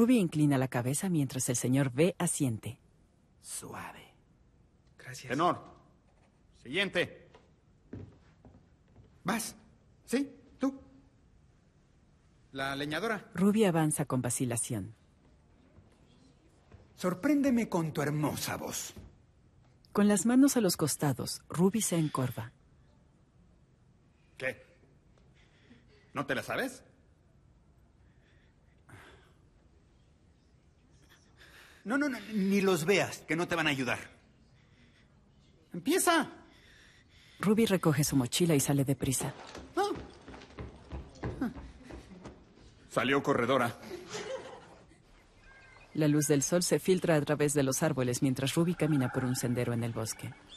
Ruby inclina la cabeza mientras el señor B asiente. Suave. Gracias. Tenor. Siguiente. ¿Vas? ¿Sí? ¿Tú? La leñadora. Ruby avanza con vacilación. Sorpréndeme con tu hermosa voz. Con las manos a los costados, Ruby se encorva. ¿Qué? ¿No te la sabes? No, ni los veas, que no te van a ayudar. ¡Empieza! Ruby recoge su mochila y sale deprisa. Salió corredora. La luz del sol se filtra a través de los árboles mientras Ruby camina por un sendero en el bosque.